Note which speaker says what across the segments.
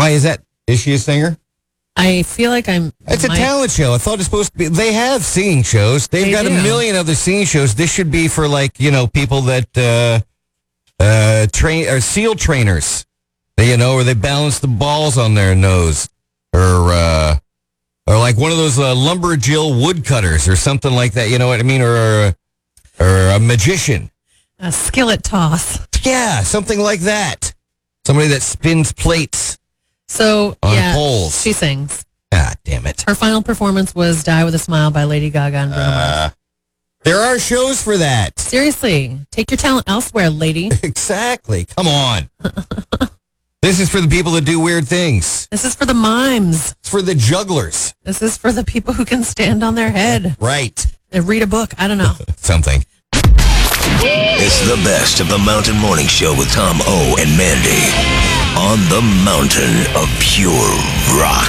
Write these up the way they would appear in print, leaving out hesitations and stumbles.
Speaker 1: Why is that? Is she a singer?
Speaker 2: I feel like
Speaker 1: It's a talent show. I thought it's supposed to be. They have singing shows. They've got a million other singing shows. This should be for people that train or SEAL trainers. Where they balance the balls on their nose, or like one of those lumberjill woodcutters or something like that. You know what I mean? Or a magician.
Speaker 2: A skillet toss.
Speaker 1: Yeah, something like that. Somebody that spins plates.
Speaker 2: So,
Speaker 1: on poles.
Speaker 2: She sings.
Speaker 1: Ah, damn it.
Speaker 2: Her final performance was Die With a Smile by Lady Gaga and Bruno Mars.
Speaker 1: There are shows for that.
Speaker 2: Seriously, take your talent elsewhere, lady.
Speaker 1: Exactly. Come on. This is for the people that do weird things.
Speaker 2: This is for the mimes.
Speaker 1: It's for the jugglers.
Speaker 2: This is for the people who can stand on their head.
Speaker 1: Right.
Speaker 2: And read a book. I don't know.
Speaker 1: Something.
Speaker 3: It's the best of the Mountain Morning Show with Tom O and Mandy. On the mountain of pure rock.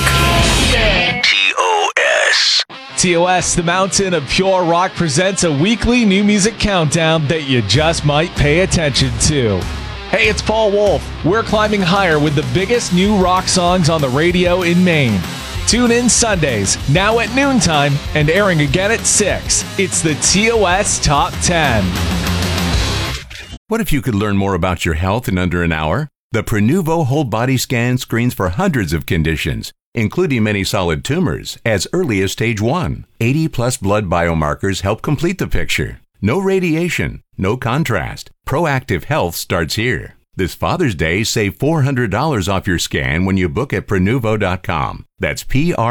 Speaker 3: TOS.
Speaker 4: TOS, the Mountain of Pure Rock, presents a weekly new music countdown that you just might pay attention to. Hey, it's Paul Wolf. We're climbing higher with the biggest new rock songs on the radio in Maine. Tune in Sundays, now at noontime, and airing again at 6. It's the TOS Top 10.
Speaker 5: What if you could learn more about your health in under an hour? The Prenuvo Whole Body Scan screens for hundreds of conditions, including many solid tumors, as early as stage 1. 80-plus blood biomarkers help complete the picture. No radiation, no contrast. Proactive health starts here. This Father's Day, save $400 off your scan when you book at Prenuvo.com. That's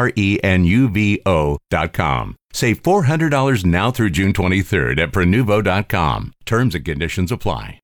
Speaker 5: Prenuvo.com. Save $400 now through June 23rd at Prenuvo.com. Terms and conditions apply.